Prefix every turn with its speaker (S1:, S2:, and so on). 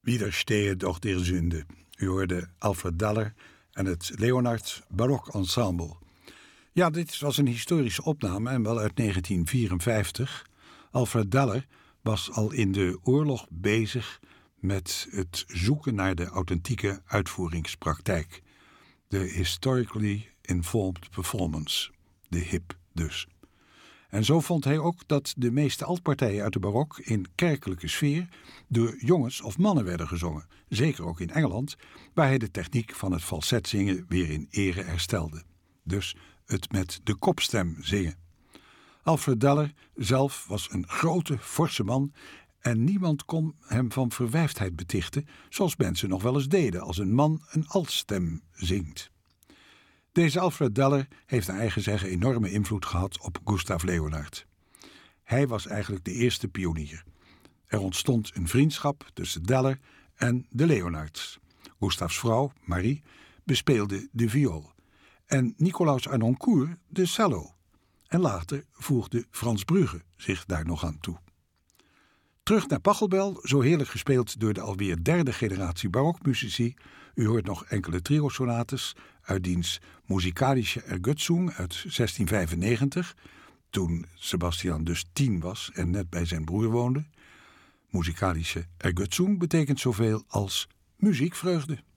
S1: Widerstehe doch der Sünde. U hoorde Alfred Deller en het Leonard Barok Ensemble. Ja, dit was een historische opname en wel uit 1954. Alfred Deller was al in de oorlog bezig met het zoeken naar de authentieke uitvoeringspraktijk. De Historically Informed Performance, de HIP dus. En zo vond hij ook dat de meeste altpartijen uit de barok in kerkelijke sfeer door jongens of mannen werden gezongen. Zeker ook in Engeland, waar hij de techniek van het falsetzingen weer in ere herstelde. Dus het met de kopstem zingen. Alfred Deller zelf was een grote, forse man en niemand kon hem van verwijfdheid betichten, zoals mensen nog wel eens deden als een man een altstem zingt. Deze Alfred Deller heeft naar eigen zeggen enorme invloed gehad op Gustav Leonard. Hij was eigenlijk de eerste pionier. Er ontstond een vriendschap tussen Deller en de Leonards. Gustavs vrouw, Marie, bespeelde de viool en Nicolaus Arnoncourt de cello. En later voegde Frans Brugge zich daar nog aan toe. Terug naar Pachelbel, zo heerlijk gespeeld door de alweer derde generatie barokmuzici. U hoort nog enkele trio-sonates uit diens Musikalische Ergötzung uit 1695, toen Sebastian dus 10 was en net bij zijn broer woonde. Musikalische Ergötzung betekent zoveel als muziekvreugde.